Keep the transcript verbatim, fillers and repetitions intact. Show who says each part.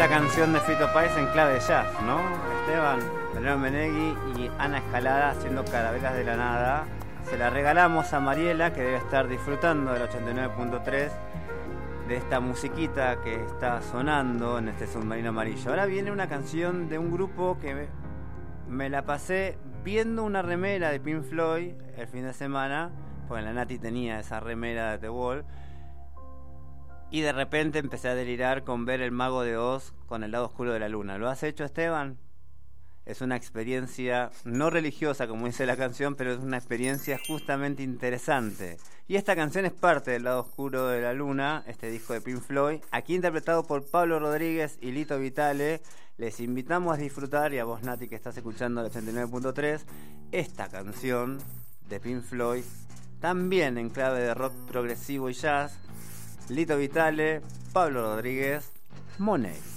Speaker 1: esta canción de Fito Páez en clave de jazz, ¿no? Esteban, Belén Menegui y Ana Escalada haciendo Carabelas de la Nada. Se la regalamos a Mariela, que debe estar disfrutando del ochenta y nueve punto tres de esta musiquita que está sonando en este submarino amarillo. Ahora viene una canción de un grupo que me, me la pasé viendo una remera de Pink Floyd el fin de semana, porque la Nati tenía esa remera de The Wall. Y de repente empecé a delirar con ver El Mago de Oz con El lado oscuro de la luna. ¿Lo has hecho, Esteban? Es una experiencia no religiosa, como dice la canción, pero es una experiencia justamente interesante. Y esta canción es parte del lado oscuro de la luna, este disco de Pink Floyd, aquí interpretado por Pablo Rodríguez y Lito Vitale. Les invitamos a disfrutar, y a vos, Nati, que estás escuchando el ochenta y nueve punto tres, esta canción de Pink Floyd, también en clave de rock progresivo y jazz. Lito Vitale, Pablo Rodríguez, Monet.